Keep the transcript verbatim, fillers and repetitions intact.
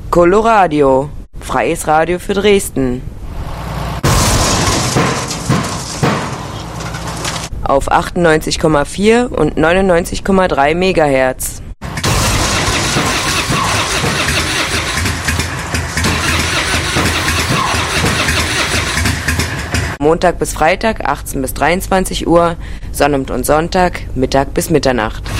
Coloradio, freies Radio für Dresden. Auf achtundneunzig Komma vier und neunundneunzig Komma drei Megahertz. Montag bis Freitag achtzehn bis dreiundzwanzig Uhr, Sonnabend und Sonntag Mittag bis Mitternacht.